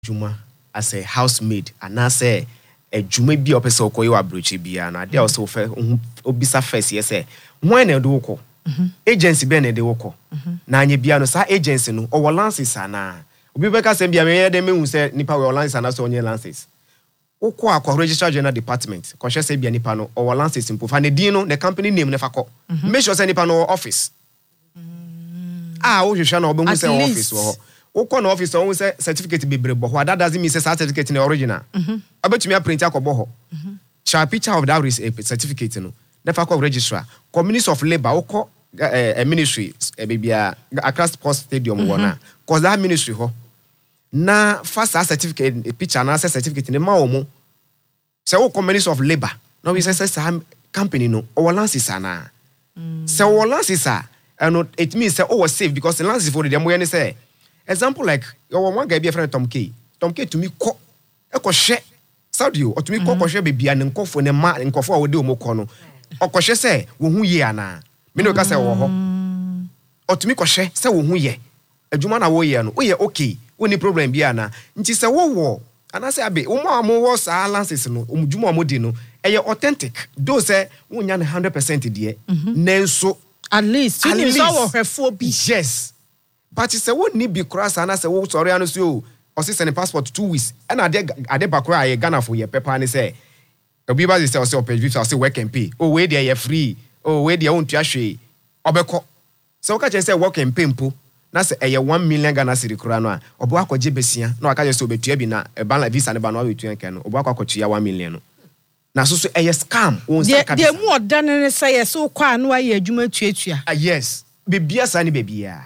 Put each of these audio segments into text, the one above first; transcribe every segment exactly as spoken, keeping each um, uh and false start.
Juma as a housemaid and I say a Juma be up a so call you a brooch bia na there also fe obisa first yes say when e do ko agency be na de woko na anya bia no sa agency no o lances ana obi be ka say bia me dem hu say nipa we lances ana so onye lances woko akọ register general department ko hwe say bia nipa no o lances impo fa ne din no the company name ne fa ko make sure say nipa no office ah o hwehwe na obi hu say office wo woko na office o hu say certificate bebre bo ho that doesn't mean say certificate na original abetumi a print akobo ho share picture of that certificate no never call registrar community of labor woko a ministry e bibia Accra Sports Stadium wona cause that ministry ho na first certificate a picture na certificate ne ma omo say wo community of labor no we say say company no o lances ana say o lances a and it means say o was safe because the lances for them we say example like your one guy be a friend Tom K Tom K to me ko e ko hwe Saudi o to me ko ko hwe bibia ne nkofo ne ma nkofo a wo de o mo ko no o ko hwe say wo hu ye ana me no ka say wo ho o to me ko hwe say wo hu ye adwuma na wo ye no wo ye okay wo ni problem bia na nti say wo wo ana say abe wo mo mo wo sa lances no omdwuma mo di no e ye authentic do say wo nya ne one hundred percent de nenso at least you need so hwefo bi yes but say wo ni bi cross ana say wo sorry anu so o say send passport two weeks and ade ade bakura aye Ghana for ye paper ni say obi ba say o say page visa say work and pay oh we there you free oh we there won tua hwe obekọ say wo ka say work and pay mpo na say eye one million Ghana cedi kura no a obo akọje besia na waka say obetua bi na e ban visa ne ba no obetua kan no obo akọkọtua one million no na so so eye scam won say ka de mu odan ne say yes wo kwa no aye adwuma tuatua ah yes bebia sa ne bebia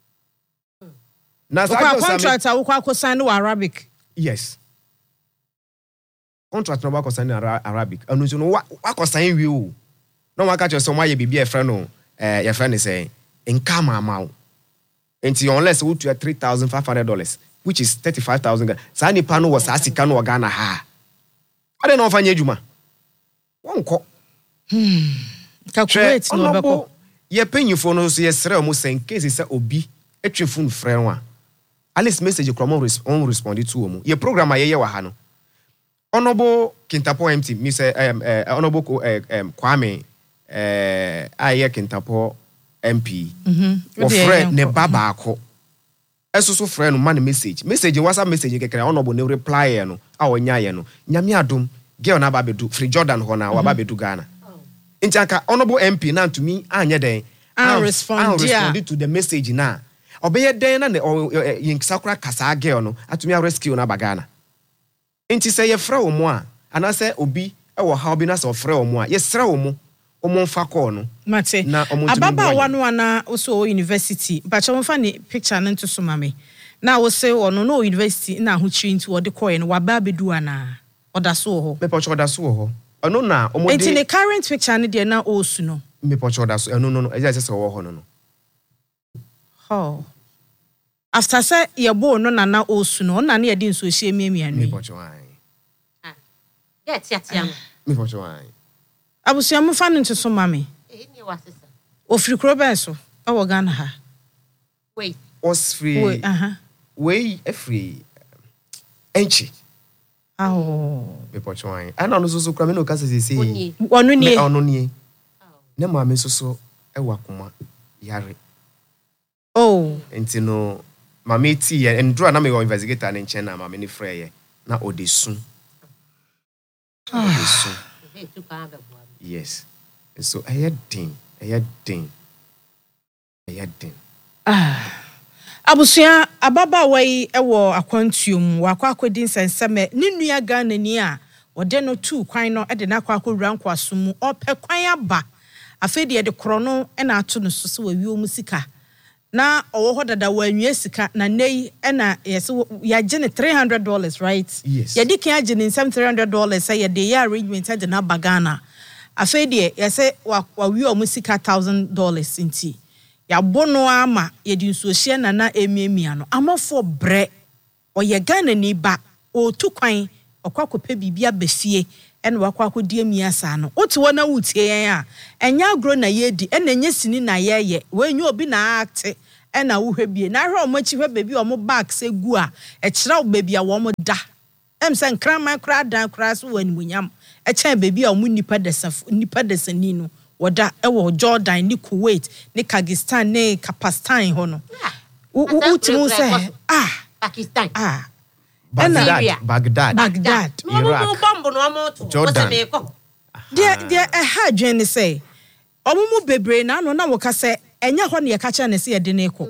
na sa contract a wo kwa ko sign no Arabic yes contract no ba ko sign Arabic anu so no wa ko sign wi o no wa ka che so ma ye bebia e friend no eh your friend say nka ma ma o enti unless we to three thousand five hundred dollars which is thirty-five thousand sa ni pa no was asika no Ghana ha ade no fanya adwuma wonko hmm calculate no be ko ye penyifo no so ye sere mo sen case say obi etwe phone frɛ no a at least message from on respond to omo ye program aye ye wa ha no honorable Kintapo M T me say um honorable um Kwame eh aye Kintapo M P o friend ne baba akọ esusu friend no man message message WhatsApp message kekere honorable ne reply no a onya ye no nyame adom girl na ba bedu free Jordan ho na wa ba bedu Ghana ntiaka honorable M P na to me anye den and respond to the message na obeye den na yinkisakura kasa girl no atumi a rescue na bagana enti say ye fra wo mo a ana say obi e wo ha obi na say fra wo mo a ye sra wo mo o mo fa call no mate ababa wanu ana oso university ba che wonfa ni picture na nto so mame na wo say ono no university na ho chiri nti wo de coin wa ba bedu ana oda so ho me pocho oda so ho ono na o mo de enti the current picture ne de na osu no me pocho oda so no no no e just say wo ho no no oh after say ye bo no na na osu no na na ye di nso hie miamia no me pocho ai ah yeah tia tia me pocho ai abusia mu fa nto so mame eh ni wa sesa ofiri kro ben so e wo Ghana ha wait was free wait aha we e free enchi oh me pocho ai ana no so so kra me no ka se se onu nie onu nie ne ma me so so e wa koma yare oh enti no mama ti ye ndro na me go investigator na nchen na mama ni frɛ ye na odesu odesu yes so I din I din I din ah abusia ababa wai ewo akwantuom wakwa akwedi nsenseme ne nua Ghana ni a wode no two kwan no e de na akwa akowura nkwaso mu opɛ kwan aba afede de kro no e na ato no so se wawi o musika na owo ho dada wanwie sika na nei e na yes ya gene three hundred dollars right yes ya dikin agene three hundred dollars say ya de ya arrangement de na bagana afede yese wawi o musika one thousand dollars inti ya bono ama ye di nso hie na na emiemia no amafo bre oye Ghana ni ba o tu kwan okwakope bibia befie ene wakwakodi emiasa no otu wona wutie yen a enya agro na yedi ene nya sini na yeye wenyu obi na act ɛna wo hwɛ bie na hwɛ o machi hwɛ baby o mo back se gu a e kyerɛ o baby a wo mo da em se nkraman kra dan kra so wani munyam e kyɛn baby a mo nipa desa nipa desa ni no woda e wo Jordan ni Kuwait ni Kyrgyzstan ni Kazakhstan ho no wo timu se ah Pakistan ah Baghdad Baghdad Baghdad Iraq Jordan dia dia e ha dwen say omumu bebre na no na wo ka se enya ho ne ye ka kya ne se ye de ne ko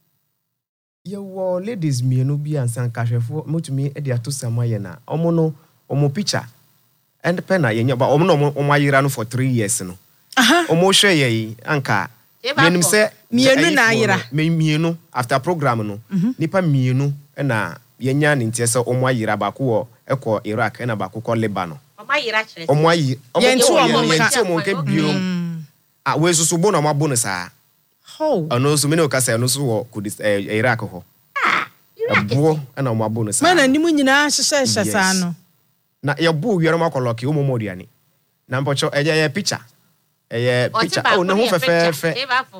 ye wo ladies mienu bi ansan kahwefo motumi e de ato samaye na omo no omo picture and pen na ye nya ba omo no omo ayira no for three years no aha omo hwe ye anka menim se mienu na ayira mienu after program no nipa mienu na yenya ne ntie se omo ayira ba ko wo ekọ Iraq na ba ko ko Lebanon omo ayira kire omo ayi yentu omo yentu omo ke bio ah we so so bo na mo bo no sa ho ono so me no ka say ono so wo Kurdistan Iraq ho ah Iraq bo na mo bo no sa mana nimu nyina hyehye hyehye sa no na ye bo wiere makoloke omo mo duane na mpocho eje ye picture eye picture oh na ho fefe fe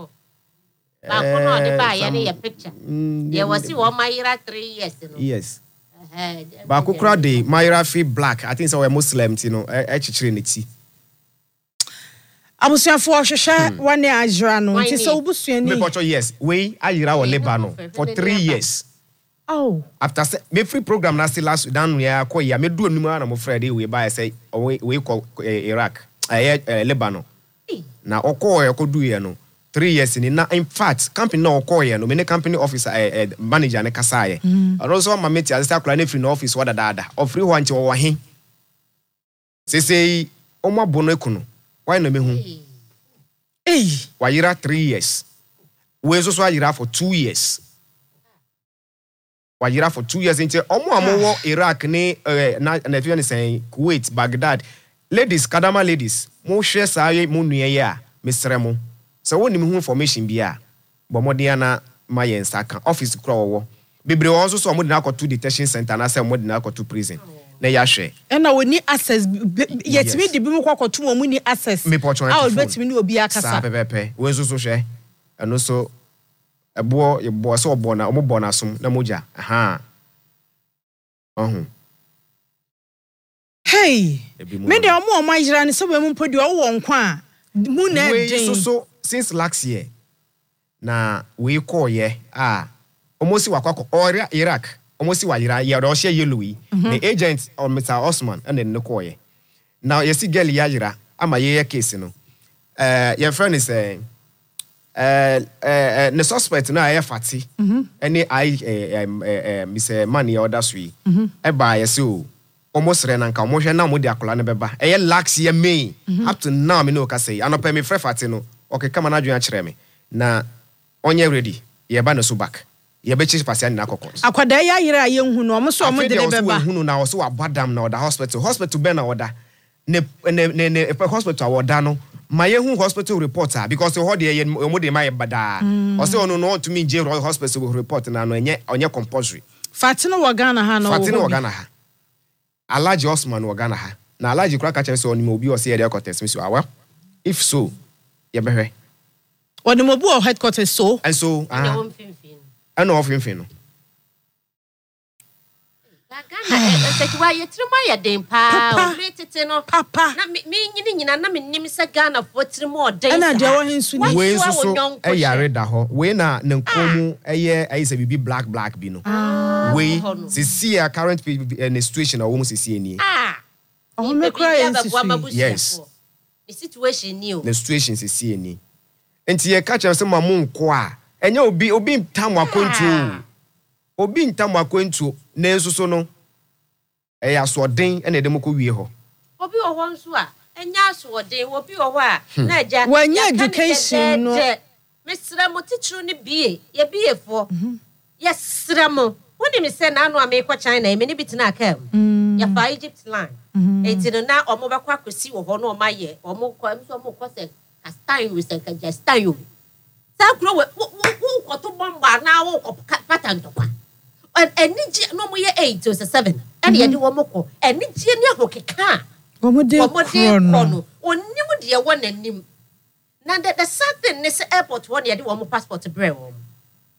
ba ko no de ba ye ne ye picture ye wasi wo mayira three years no yes eh ba ko kra de mayira fi black I think so we Muslim ti no e chichire ne ti abusuafo hwehwe wane ajra no nti so obusuani me pocho yes we ayira wo Lebanon for three years oh after say me free program na still last down ya ko ya me do anim na mo Friday we buy say we we ko Iraq eh Lebanon na okọ e ko do ye no three years ni na in fact company na okọ ye no me ne company officer eh, manager ne kasa ye also ma meti as akula ne free na office wada dada of free ho anche wo he se sei o ma bono ekuno why no me hu eh wa yira three years we so so ayira for two years wa yira for two years into omo amowo Iraq ni na na fi ni say Kuwait Baghdad ladies kadama ladies mo hwe saaye mo nuye ya mesre mo so woni me hu information bia bo modia na ma yen saka office kura wo bebre wo so so mo de na to detention center na say mo de na to prison na ya hwe ena woni access yetimi de bi mo kwakoto mo ni access me pocho a o betimi ni obi akasa sa pepepe we so so hwe eno so ebo ye bo so obo na omo bo na som na moja aha ohun hey me de omo omo ajira ni so be mu podi o wo nkwa mu na we den so so since last year na we call ye ah almost wakwa ora Iraq almost wa yira ye do share yellow yi the agent on Mister Osman and then no call ye now you see girl ya yira ama ye case no eh your friend is saying eh eh the suspect na ya fati any I eh Mister Money order sui e ba ye so almost renanka mo hwe na mo de akola ne beba e ye lax ye me up to now me no ka say anopa me frɛ fati no okay come na adwen akere me na onye ready ye ba no so back ye be chi pasia na kokot akwada ya yira ye hu no mo so mo de ne beba hu no na so abadam na oda hospital hospital be na oda ne ne ne hospital awoda no ma ye hu hospital report ah because ho de ye mo de ma ye bada o se ono no to me je hospital report na no enye onye compulsory fati no wo Ghana ha no fati no wo Ghana ha Alhaji Osman wo Ghana ha na Alhaji kura ka chere so oni obi o se ye contest me so awa if so ye behwe oni mo bu o headquarters so and so ah and of him no Ghana e se kiwa ye trimo ye den pa o retete no papa na me nyini nyina na me nim se Ghana fo trimo o den ana dia wo hensu ni we so so e yare da ho we na ne nkomu eye ayi se bibi black black bi no we se see a current in situation or almost see any ah oh me cry yes the situation new the situation se see any enti ye catch am say mamu nko a enye obi obi ntam akontu obi ntam akontu na ensuso no e ya so den e na de mko wie ho obi wo ho nso a enya so den obi wo ho a na aja wanya education no mesra mo teacher ni bie ye bie fo yesra mo woni me se na anu amekọ China me ni bitina aka ya fa Egypt line etino na omo bekwa kosi wo ho no ma ye omo kwa mso omo ko se Kastan we se ka Jastan yo sa kuro we wo to bomba na wo ko pattern to kwa eniji no mo ye eight to seven and ye de wo mo ko eniji ni ahokeka omo de ko no onim de wo nanim na the certain this airport one ye de wo mo passport bre wo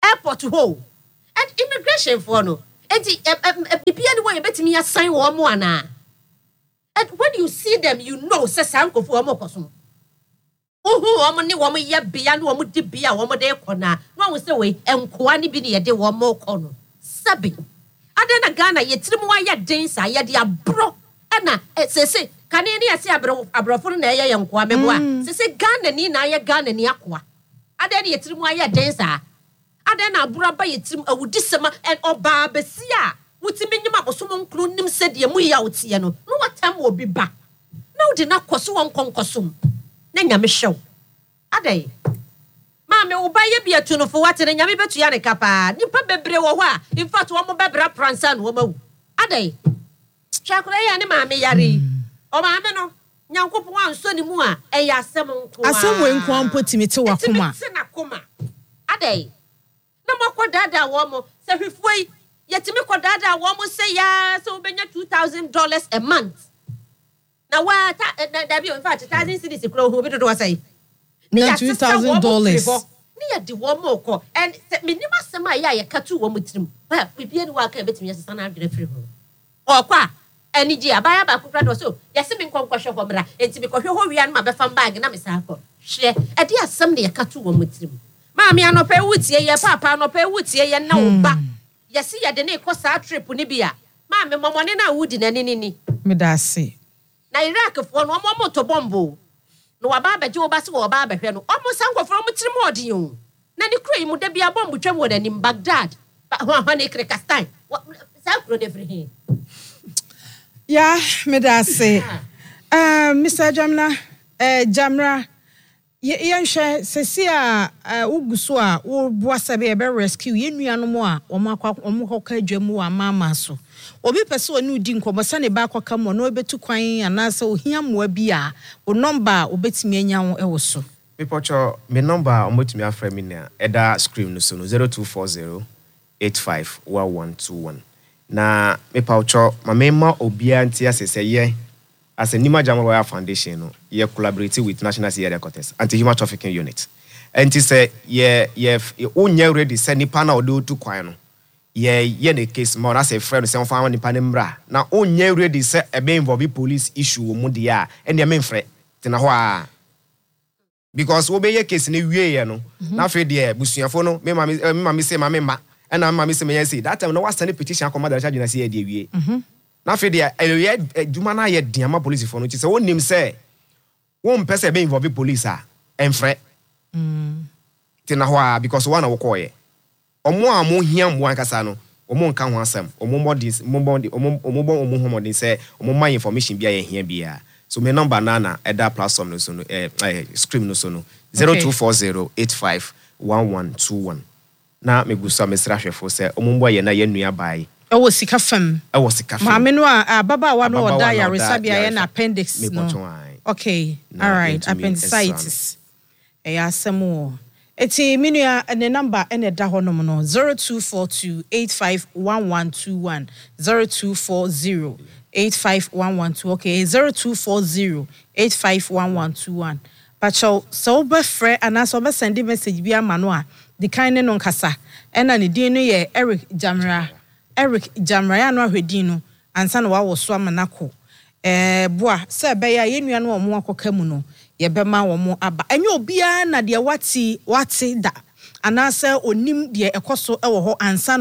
airport ho and immigration for no enti bibia ni wo yebetimi asan wo mo ana and when you see them you know say sanko for mo koso ohu wo mo ni wo mo ye bia ni wo mo di bia wo mo de kona no wo say we enkoa ni bi ni ye de wo mo kono sabi adena Ghana yetirim wa ye den sa ye de abro na sese kane ni ase abro abrofo na ye ye nkoa meboa sese Ghana ni na ye Ghana ni akoa adena yetirim wa ye den sa adena abura ba yetirim awudisema and oba besia wutimi nyima bosomo nkru nim sede mu ya wotie no no watam obi ba na wodi na koso won konkosom na nyame hyew adai maame wo ba ye bia tunufo wate na nyame betu ya ne kapa nipa bebre wo ho a in fact wo mo bebra pransa no wo mawu adai chakura ya ne maame yare o maame no nyankopon anso ni mu a e ya asem nko a asem we nko ampotimi te wakoma te na koma adai na mako dada wo mo se hwefoi yetimi kodada wo mo say ya so benya two thousand dollars a month na wa ta da bi in fact one thousand cedis kro ho bi do do say na two thousand dollars ni ya di wo mo ko and minima sema ya ya katu wo mo tirim ba bibia ni wa ka betimi yesesa na adwere free ho o kwa ani ji abaya ba kokra do so yesi mi nkonkwo hwe ho bra enti mi kohwe ho wia na ma be fam bag na me sa ko hwe e di asem ne ya katu wo mo tirim ma mi anope wutie ye papa anope wutie ye na wo ba yesi ya de na ikosa trip ni bia ma me momone na wudi na nini ni me da se na Iraq fo no mo moto bombo no wa ba beje wo ba se wo ba behwe no o mo sankofo mo tirim odin o na ni kro yi mu da bia bombo twam wo na ni Baghdad ho ho ne Kyrgyzstan sa kro de free ya me da se uh Mister Jamna eh Jamra yɛnhwɛ sesi a uguso a wo boasa be be rescue yenuano mo a omo akwa omo hoka adwamu wa mama so obi pese oni udi nkobosa ne ba akwaka mo no obetu kwan anasa ohia moa bi a o number obetimi anya wo ewo so Pipocho, me number omotumi afra mi na eda screen no so no zero two four zero eight five one one two one na me paucho mamema obia ntia sese ye as a Nima Jamawaya Foundation, no, you collaborate with National C I D Cortes, Anti-Human Trafficking Unit. And to say, yeah, yeah, you only ready send Nipana or do to Quano. Yeah, yeah, the case more as a friend, some family Panembra. Now, only ready set a main for police issue Mundia and their main threat. Tenahua. Because we be a case in the way, you know. Now, for the Busiafono, me mammy say my member, and I'm mammy say, that time no was any petition commander charging a C I D. Na fe dia elwe adwuma na ye diama police for no chi se wonim se won pese be involve police a enfre mm tina ho a because one wo koye omo a mo hia mo ankasa no omo nka ho asem omo modis omo bond omo omo bon omo ho modin se omo my information bia ye hia bia so me number na na eda platform no so no eh, eh screen no so no zero two four zero eight five one one two one na me gusa me sra hwefo se omo mbo ye na ye nua bai ewo sika fam ewo sika fam maame no a baba wa no oda ya resabia ye na appendix no okay all right appendicitis e ya asemo eti minua ne number ene da honom no zero two four two eight five one one two one zero two four zero eight five one one two okay zero two four zero eight five one one two one pacho so be frɛ ana so be send message bi ama no a di kan ne no nkasa ena ne din no ye Eric Jamra Eric Jamra ya no ahwedin no ansa na wawo so amanako eh boa se be ya yenua no omo akoka mu no ye be ma wo mo aba enye obia na de wati wati da anasa onim de ekoso ewo ho ansa